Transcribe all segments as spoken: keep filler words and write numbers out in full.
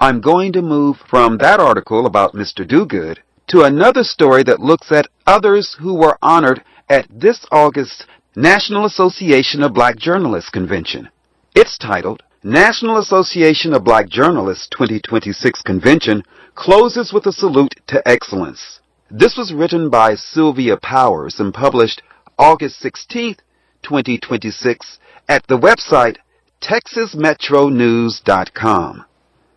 I'm going to move from that article about Mister Dogood to another story that looks at others who were honored at this August's National Association of Black Journalists Convention. It's titled, National Association of Black Journalists twenty twenty-six Convention Closes with a Salute to Excellence. This was written by Sylvia Powers and published August sixteenth, twenty twenty-six at the website texas metro news dot com.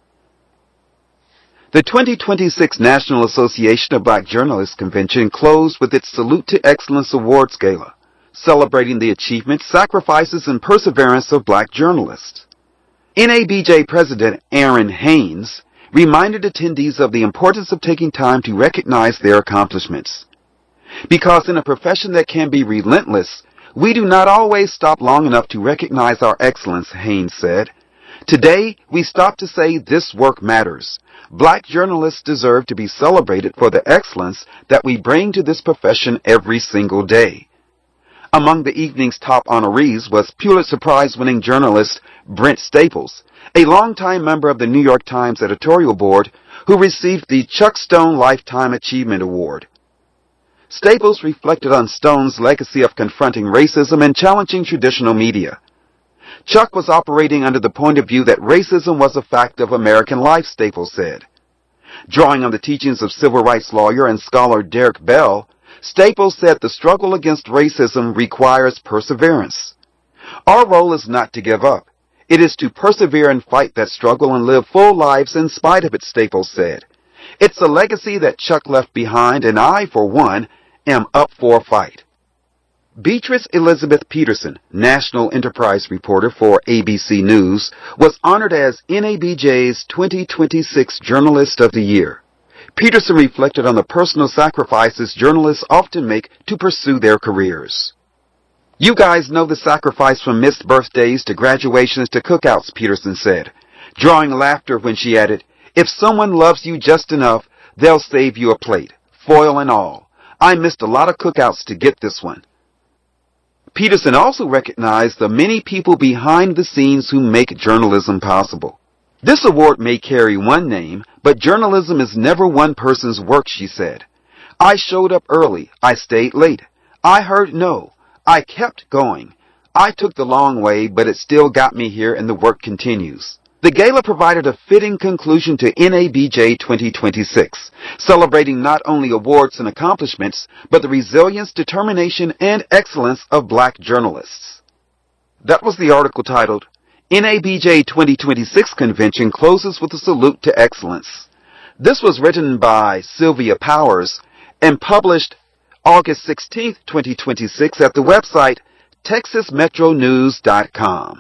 The twenty twenty-six National Association of Black Journalists Convention closed with its Salute to Excellence Awards Gala, celebrating the achievements, sacrifices, and perseverance of black journalists. N A B J President Aaron Haynes reminded attendees of the importance of taking time to recognize their accomplishments. Because in a profession that can be relentless, we do not always stop long enough to recognize our excellence, Haynes said. Today, we stop to say this work matters. Black journalists deserve to be celebrated for the excellence that we bring to this profession every single day. Among the evening's top honorees was Pulitzer Prize-winning journalist Brent Staples, a longtime member of the New York Times editorial board who received the Chuck Stone Lifetime Achievement Award. Staples reflected on Stone's legacy of confronting racism and challenging traditional media. Chuck was operating under the point of view that racism was a fact of American life, Staples said. Drawing on the teachings of civil rights lawyer and scholar Derek Bell, Staples said the struggle against racism requires perseverance. Our role is not to give up. It is to persevere and fight that struggle and live full lives in spite of it, Staples said. It's a legacy that Chuck left behind, and I, for one, am up for a fight. Beatrice Elizabeth Peterson, National Enterprise reporter for A B C News, was honored as N A B J's twenty twenty-six Journalist of the Year. Peterson reflected on the personal sacrifices journalists often make to pursue their careers. You guys know the sacrifice from missed birthdays to graduations to cookouts, Peterson said, drawing laughter when she added, if someone loves you just enough, they'll save you a plate, foil and all. I missed a lot of cookouts to get this one. Peterson also recognized the many people behind the scenes who make journalism possible. This award may carry one name, but journalism is never one person's work, she said. I showed up early. I stayed late. I heard no. I kept going. I took the long way, but it still got me here, and the work continues. The gala provided a fitting conclusion to N A B J twenty twenty-six, celebrating not only awards and accomplishments, but the resilience, determination, and excellence of black journalists. That was the article titled, N A B J twenty twenty-six Convention Closes with a Salute to Excellence. This was written by Sylvia Powers and published August sixteenth, twenty twenty-six at the website texas metro news dot com.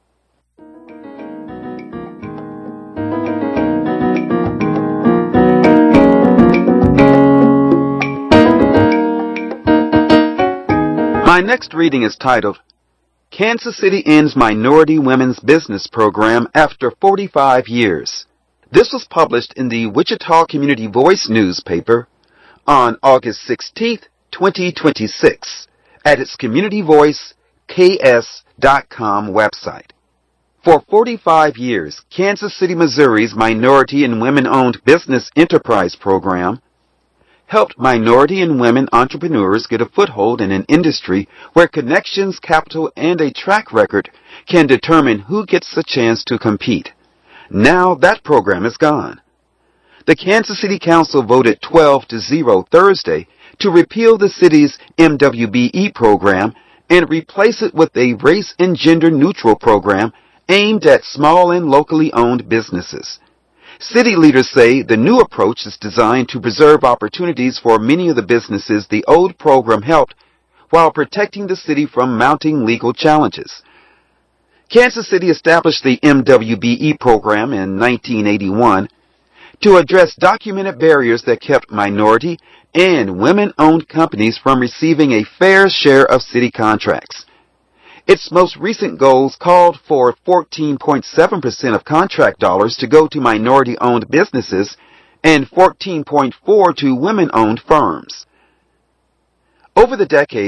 My next reading is titled, Kansas City Ends Minority Women's Business Program After forty-five years. This was published in the Wichita Community Voice newspaper on August sixteenth, twenty twenty-six at its Community Voice K S dot com website. For forty-five years, Kansas City, Missouri's Minority and Women-Owned Business Enterprise Program helped minority and women entrepreneurs get a foothold in an industry where connections, capital, and a track record can determine who gets a chance to compete. Now that program is gone. The Kansas City Council voted twelve to zero Thursday to repeal the city's M W B E program and replace it with a race and gender neutral program aimed at small and locally owned businesses. City leaders say the new approach is designed to preserve opportunities for many of the businesses the old program helped while protecting the city from mounting legal challenges. Kansas City established the M W B E program in nineteen eighty-one to address documented barriers that kept minority and women-owned companies from receiving a fair share of city contracts. Its most recent goals called for fourteen point seven percent of contract dollars to go to minority-owned businesses and fourteen point four percent to women-owned firms. Over the decades,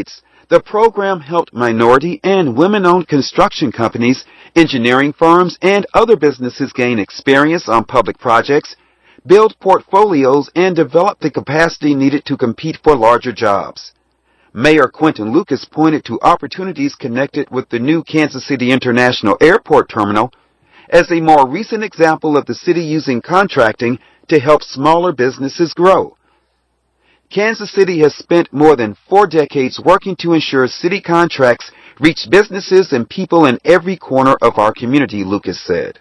The program helped minority and women-owned construction companies, engineering firms, and other businesses gain experience on public projects, build portfolios, and develop the capacity needed to compete for larger jobs. Mayor Quinton Lucas pointed to opportunities connected with the new Kansas City International Airport Terminal as a more recent example of the city using contracting to help smaller businesses grow. Kansas City has spent more than four decades working to ensure city contracts reach businesses and people in every corner of our community, Lucas said.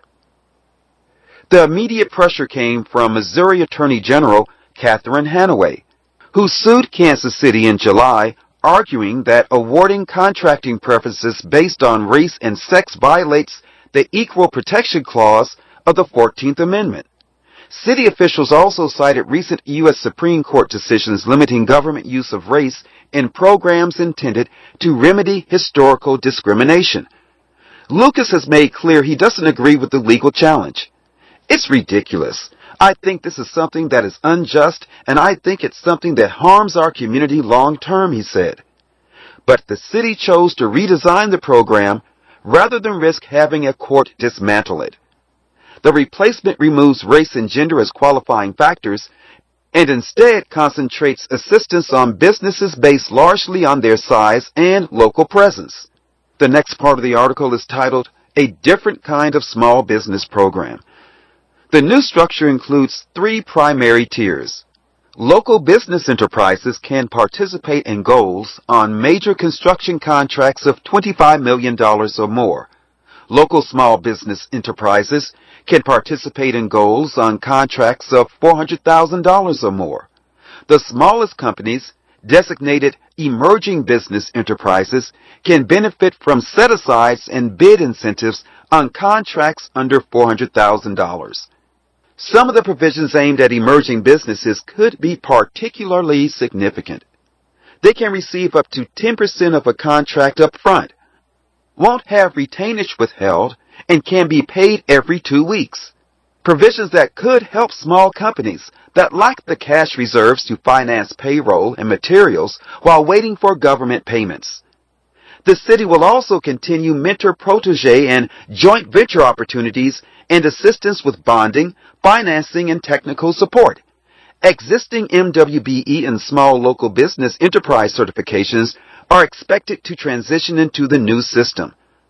The immediate pressure came from Missouri Attorney General Catherine Hanaway, who sued Kansas City in July, arguing that awarding contracting preferences based on race and sex violates the Equal Protection Clause of the fourteenth Amendment. City officials also cited recent U S Supreme Court decisions limiting government use of race in programs intended to remedy historical discrimination. Lucas has made clear he doesn't agree with the legal challenge. It's ridiculous. I think this is something that is unjust, and I think it's something that harms our community long term, he said. But the city chose to redesign the program rather than risk having a court dismantle it. The replacement removes race and gender as qualifying factors and instead concentrates assistance on businesses based largely on their size and local presence. The next part of the article is titled, A Different Kind of Small Business Program. The new structure includes three primary tiers. Local business enterprises can participate in goals on major construction contracts of twenty-five million dollars or more. Local small business enterprises can participate in goals on contracts of four hundred thousand dollars or more. The smallest companies, designated emerging business enterprises, can benefit from set-asides and bid incentives on contracts under four hundred thousand dollars. Some of the provisions aimed at emerging businesses could be particularly significant. They can receive up to ten percent of a contract up front, won't have retainage withheld, and can be paid every two weeks. Provisions that could help small companies that lack the cash reserves to finance payroll and materials while waiting for government payments. The city will also continue mentor-protege and joint venture opportunities and assistance with bonding, financing, and technical support. Existing M W B E and small local business enterprise certifications are expected to transition into the new system.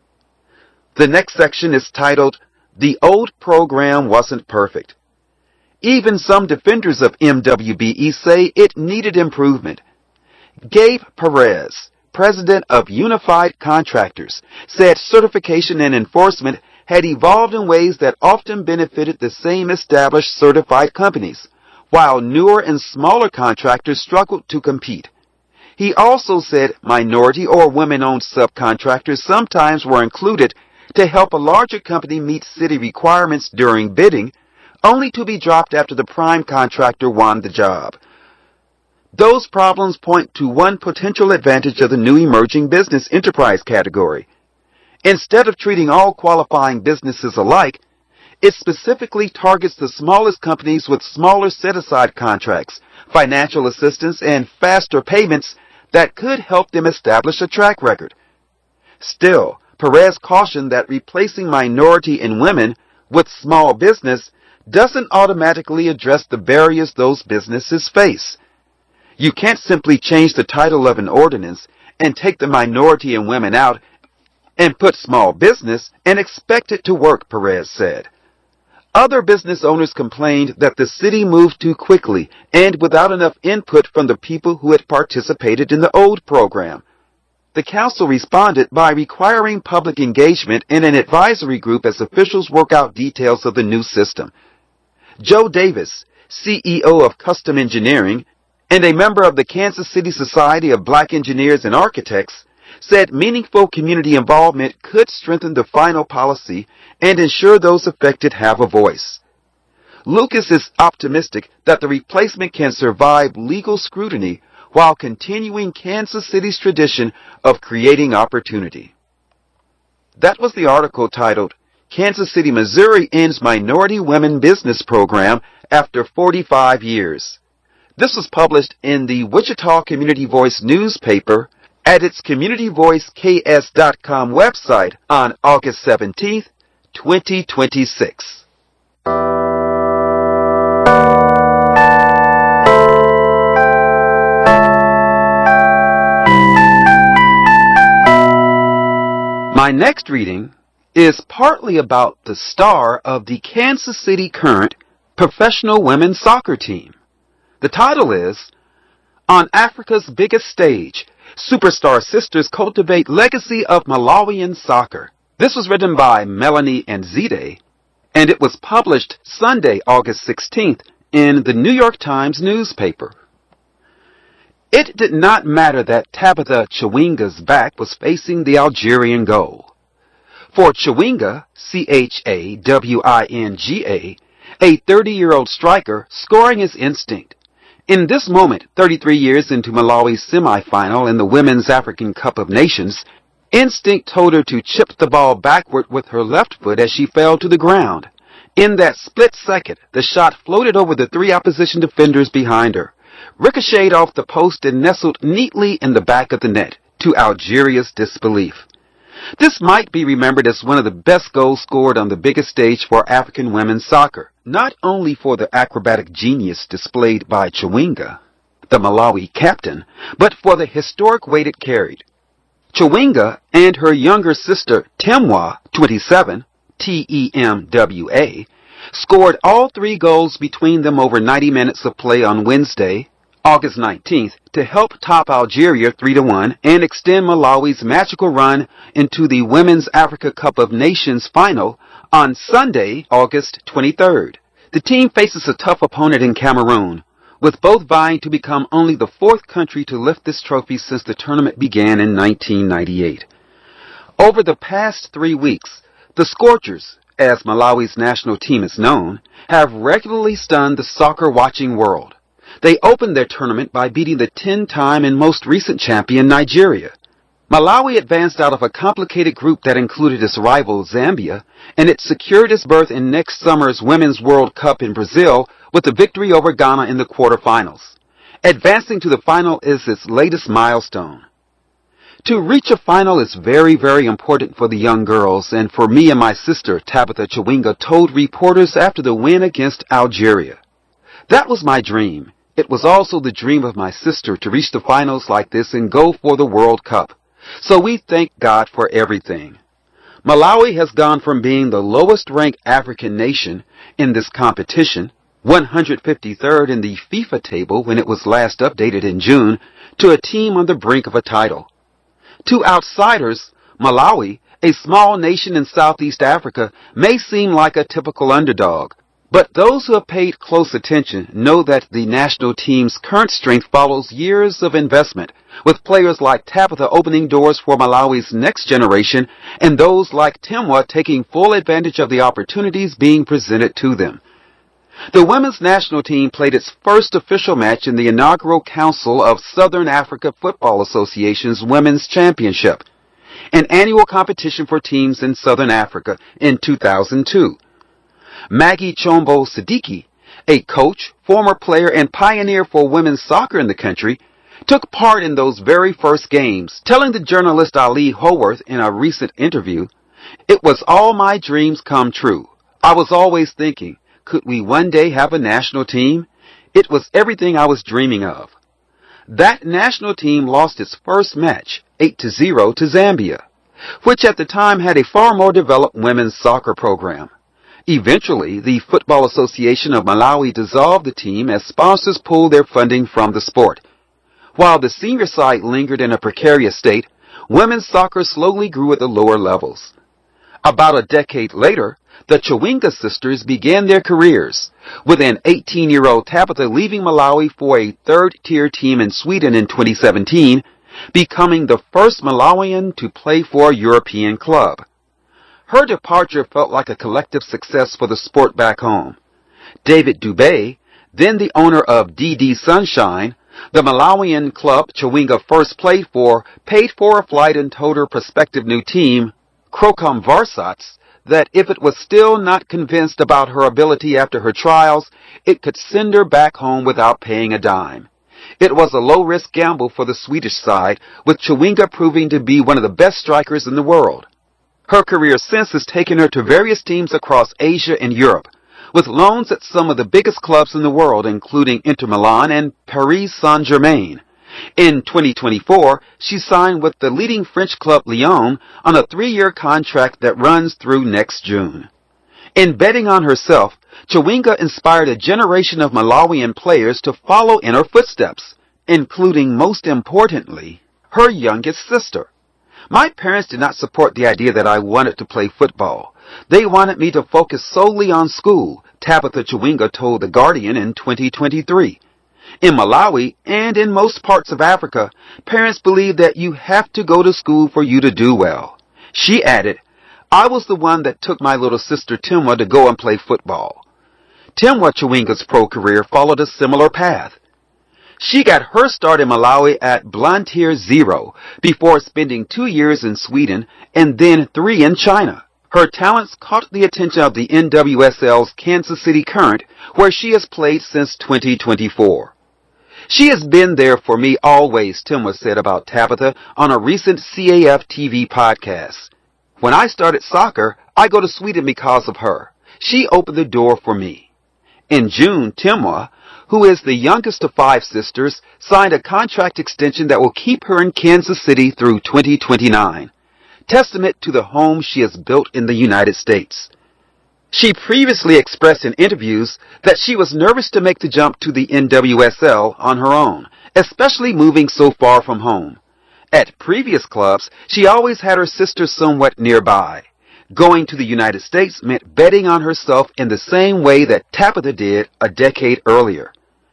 The next section is titled, The Old Program Wasn't Perfect. Even some defenders of M W B E say it needed improvement. Gabe Perez, president of Unified Contractors, said certification and enforcement had evolved in ways that often benefited the same established certified companies, while newer and smaller contractors struggled to compete. He also said minority or women-owned subcontractors sometimes were included to help a larger company meet city requirements during bidding, only to be dropped after the prime contractor won the job. Those problems point to one potential advantage of the new emerging business enterprise category. Instead of treating all qualifying businesses alike, it specifically targets the smallest companies with smaller set-aside contracts, financial assistance, and faster payments that could help them establish a track record. Still, Perez cautioned that replacing minority and women with small business doesn't automatically address the barriers those businesses face. You can't simply change the title of an ordinance and take the minority and women out and put small business and expect it to work, Perez said. Other business owners complained that the city moved too quickly and without enough input from the people who had participated in the old program. The council responded by requiring public engagement in an advisory group as officials work out details of the new system. Joe Davis, C E O of Custom Engineering and a member of the Kansas City Society of Black Engineers and Architects, said meaningful community involvement could strengthen the final policy and ensure those affected have a voice. Lucas is optimistic that the replacement can survive legal scrutiny while continuing Kansas City's tradition of creating opportunity. That was the article titled, Kansas City, Missouri Ends Minority Women Business Program After forty-five years. This was published in the Wichita Community Voice newspaper at its community voice K S dot com website on August seventeenth, twenty twenty-six. My next reading is partly about the star of the Kansas City Current professional women's soccer team. The title is, On Africa's Biggest Stage, Superstar Sisters Cultivate Legacy of Malawian Soccer. This was written by Melanie Nzide, and it was published Sunday, August sixteenth, in the New York Times newspaper. It did not matter that Tabitha Chawinga's back was facing the Algerian goal. For Chawinga, C H A W I N G A, a thirty-year-old striker, scoring is instinct. In this moment, thirty-three years into Malawi's semifinal in the Women's African Cup of Nations, instinct told her to chip the ball backward with her left foot as she fell to the ground. In that split second, the shot floated over the three opposition defenders behind her, ricocheted off the post and nestled neatly in the back of the net, to Algeria's disbelief. This might be remembered as one of the best goals scored on the biggest stage for African women's soccer, not only for the acrobatic genius displayed by Chawinga, the Malawi captain, but for the historic weight it carried. Chawinga and her younger sister Temwa, twenty-seven, T E M W A, scored all three goals between them over ninety minutes of play on Wednesday, August nineteenth, to help top Algeria three to one and extend Malawi's magical run into the Women's Africa Cup of Nations final on Sunday, August twenty-third. The team faces a tough opponent in Cameroon, with both vying to become only the fourth country to lift this trophy since the tournament began in nineteen ninety-eight. Over the past three weeks, the Scorchers, as Malawi's national team is known, have regularly stunned the soccer-watching world. They opened their tournament by beating the ten-time and most recent champion Nigeria. Malawi advanced out of a complicated group that included its rival Zambia, and it secured its berth in next summer's Women's World Cup in Brazil with a victory over Ghana in the quarterfinals. Advancing to the final is its latest milestone. To reach a final is very, very important for the young girls, and for me and my sister, Tabitha Chawinga, told reporters after the win against Algeria. That was my dream. It was also the dream of my sister to reach the finals like this and go for the World Cup. So we thank God for everything. Malawi has gone from being the lowest-ranked African nation in this competition, one hundred fifty-third in the FIFA table when it was last updated in June, to a team on the brink of a title. To outsiders, Malawi, a small nation in Southeast Africa, may seem like a typical underdog. But those who have paid close attention know that the national team's current strength follows years of investment, with players like Tabitha opening doors for Malawi's next generation and those like Temwa taking full advantage of the opportunities being presented to them. The women's national team played its first official match in the inaugural Council of Southern Africa Football Association's Women's Championship, an annual competition for teams in Southern Africa, in two thousand two. Maggie Chombo Siddiqui, a coach, former player, and pioneer for women's soccer in the country, took part in those very first games, telling the journalist Ali Howarth in a recent interview, "It was all my dreams come true. I was always thinking, could we one day have a national team? It was everything I was dreaming of." That national team lost its first match, eight to zero, to Zambia, which at the time had a far more developed women's soccer program. Eventually, the Football Association of Malawi dissolved the team as sponsors pulled their funding from the sport. While the senior side lingered in a precarious state, women's soccer slowly grew at the lower levels. About a decade later, the Chawinga sisters began their careers, with an eighteen-year-old Tabitha leaving Malawi for a third-tier team in Sweden in twenty seventeen, becoming the first Malawian to play for a European club. Her departure felt like a collective success for the sport back home. David Dubé, then the owner of D D Sunshine, the Malawian club Chawinga first played for, paid for a flight and told her prospective new team, Krocum Varsats, that if it was still not convinced about her ability after her trials, it could send her back home without paying a dime. It was a low-risk gamble for the Swedish side, with Chawinga proving to be one of the best strikers in the world. Her career since has taken her to various teams across Asia and Europe, with loans at some of the biggest clubs in the world, including Inter Milan and Paris Saint-Germain. In twenty twenty-four, she signed with the leading French club Lyon on a three-year contract that runs through next June. In betting on herself, Chawinga inspired a generation of Malawian players to follow in her footsteps, including, most importantly, her youngest sister. My parents did not support the idea that I wanted to play football. They wanted me to focus solely on school, Tabitha Chawinga told The Guardian in twenty twenty-three. In Malawi and in most parts of Africa, parents believe that you have to go to school for you to do well. She added, I was the one that took my little sister Timwa to go and play football. Timwa Chawinga's pro career followed a similar path. She got her start in Malawi at Blantyre Zero before spending two years in Sweden and then three in China. Her talents caught the attention of the N W S L's Kansas City Current, where she has played since twenty twenty-four. She has been there for me always, Timwa said about Tabitha on a recent C A F T V podcast. When I started soccer, I go to Sweden because of her. She opened the door for me. In June, Timwa, who is the youngest of five sisters, signed a contract extension that will keep her in Kansas City through twenty twenty-nine. Testament to the home she has built in the United States. She previously expressed in interviews that she was nervous to make the jump to the N W S L on her own, especially moving so far from home. At previous clubs, she always had her sister somewhat nearby. Going to the United States meant betting on herself in the same way that Tabitha did a decade earlier.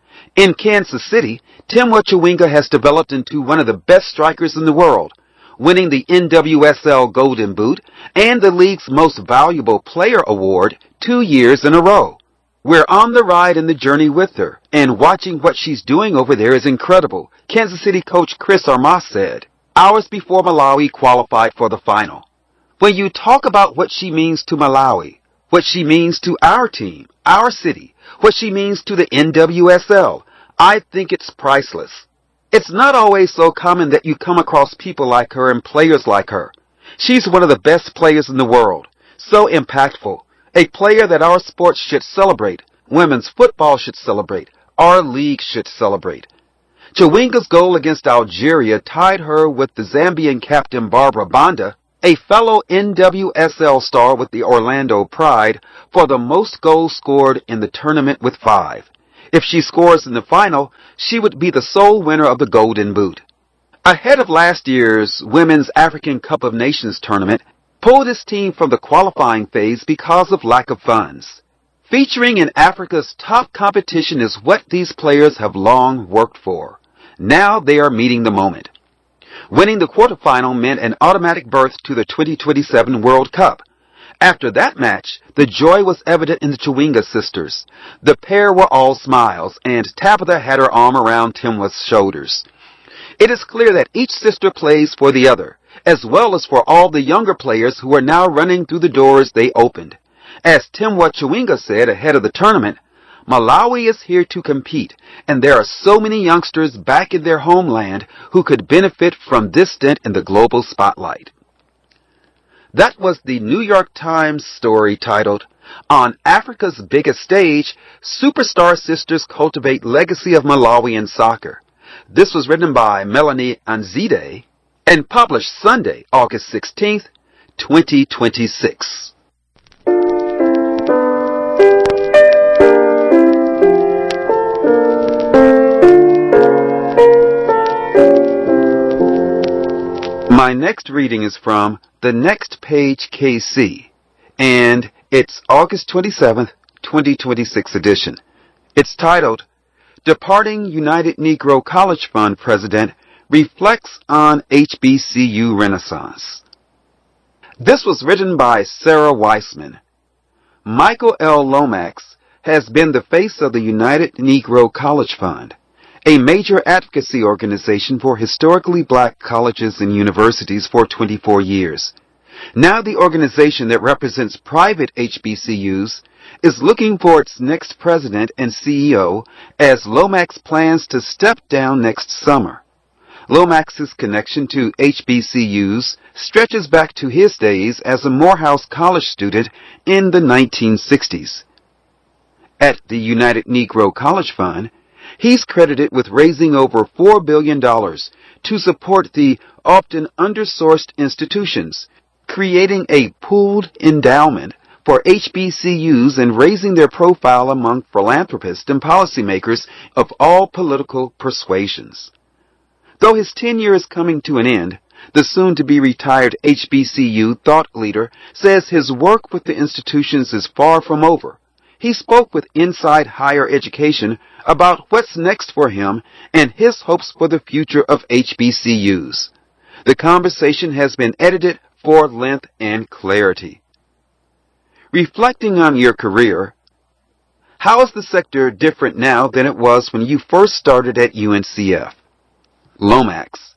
In Kansas City, Timwa Chawinga has developed into one of the best strikers in the world, winning the N W S L Golden Boot and the league's Most Valuable Player award two years in a row. We're on the ride and the journey with her, and watching what she's doing over there is incredible, Kansas City coach Chris Armas said, hours before Malawi qualified for the final. When you talk about what she means to Malawi, what she means to our team, our city, what she means to the N W S L, I think it's priceless. It's not always so common that you come across people like her and players like her. She's one of the best players in the world, so impactful, a player that our sports should celebrate, women's football should celebrate, our league should celebrate. Chawinga's goal against Algeria tied her with the Zambian captain Barbara Banda, a fellow N W S L star with the Orlando Pride, for the most goals scored in the tournament with five. If she scores in the final, she would be the sole winner of the Golden Boot. Ahead of last year's Women's African Cup of Nations tournament, pulled his team from the qualifying phase because of lack of funds. Featuring in Africa's top competition is what these players have long worked for. Now they are meeting the moment. Winning the quarterfinal meant an automatic berth to the twenty twenty-seven World Cup. After that match, the joy was evident in the Chawinga sisters. The pair were all smiles, and Tabitha had her arm around Timwa's shoulders. It is clear that each sister plays for the other, as well as for all the younger players who are now running through the doors they opened. As Timwa Chawinga said ahead of the tournament, Malawi is here to compete, and there are so many youngsters back in their homeland who could benefit from this stint in the global spotlight. That was the New York Times story titled, On Africa's Biggest Stage, Superstar Sisters Cultivate Legacy of Malawi in Soccer. This was written by Melanie Anzide and published Sunday, August sixteenth, twenty twenty-six. My next reading is from The Next Page K C, and it's August twenty-seventh, twenty twenty-six edition. It's titled, Departing United Negro College Fund President Reflects on H B C U Renaissance. This was written by Sarah Weissman. Michael L. Lomax has been the face of the United Negro College Fund, a major advocacy organization for historically black colleges and universities for twenty-four years. Now the organization that represents private H B C Us is looking for its next president and C E O as Lomax plans to step down next summer. Lomax's connection to H B C Us stretches back to his days as a Morehouse College student in the nineteen sixties. At the United Negro College Fund, he's credited with raising over four billion dollars to support the often undersourced institutions, creating a pooled endowment for H B C Us and raising their profile among philanthropists and policymakers of all political persuasions. Though his tenure is coming to an end, the soon-to-be-retired H B C U thought leader says his work with the institutions is far from over. He spoke with Inside Higher Education about what's next for him and his hopes for the future of H B C Us. The conversation has been edited for length and clarity. Reflecting on your career, how is the sector different now than it was when you first started at U N C F? Lomax: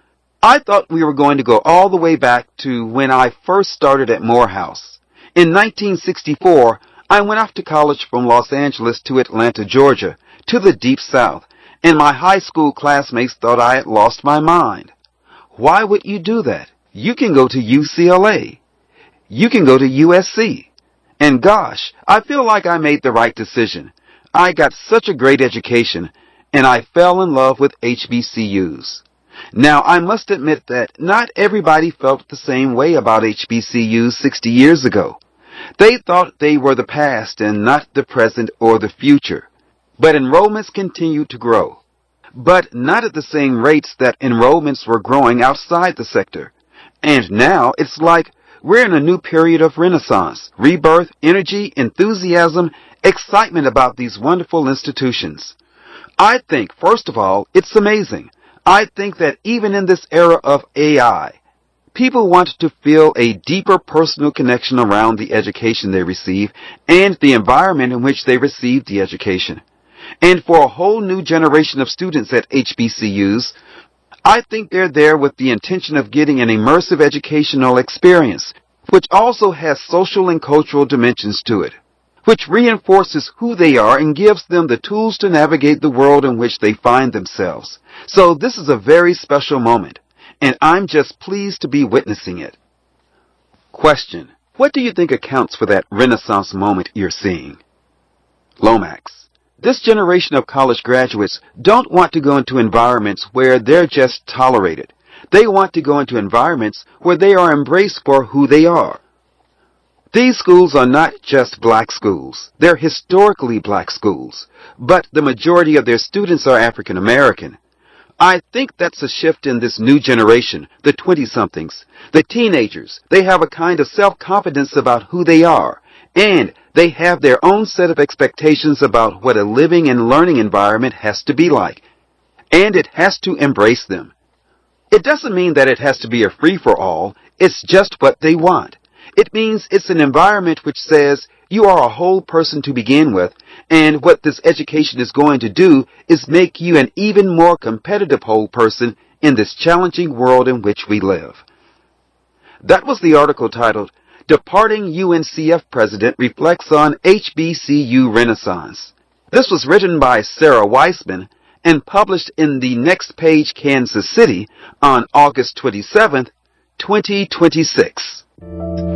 I thought we were going to go all the way back to when I first started at Morehouse. In nineteen sixty-four, I went off to college from Los Angeles to Atlanta, Georgia, to the Deep South, and my high school classmates thought I had lost my mind. Why would you do that? You can go to U C L A. You can go to U S C. And gosh, I feel like I made the right decision. I got such a great education, and I fell in love with H B C Us. Now, I must admit that not everybody felt the same way about H B C Us sixty years ago. They thought they were the past and not the present or the future. But enrollments continued to grow. But not at the same rates that enrollments were growing outside the sector. And now it's like we're in a new period of renaissance, rebirth, energy, enthusiasm, excitement about these wonderful institutions. I think, first of all, it's amazing. I think that even in this era of A I, people want to feel a deeper personal connection around the education they receive and the environment in which they receive the education. And for a whole new generation of students at H B C Us, I think they're there with the intention of getting an immersive educational experience, which also has social and cultural dimensions to it, which reinforces who they are and gives them the tools to navigate the world in which they find themselves. So this is a very special moment, and I'm just pleased to be witnessing it. Question: what do you think accounts for that renaissance moment you're seeing? Lomax: this generation of college graduates don't want to go into environments where they're just tolerated. They want to go into environments where they are embraced for who they are. These schools are not just black schools. They're historically black schools, but the majority of their students are African American. I think that's a shift in this new generation, the twenty-somethings, the teenagers. They have a kind of self-confidence about who they are, and they have their own set of expectations about what a living and learning environment has to be like, and it has to embrace them. It doesn't mean that it has to be a free-for-all. It's just what they want. It means it's an environment which says you are a whole person to begin with, and what this education is going to do is make you an even more competitive whole person in this challenging world in which we live. That was the article titled, Departing U N C F President Reflects on H B C U Renaissance. This was written by Sarah Weissman and published in the Next Page, Kansas City on August twenty-seventh, twenty twenty-six.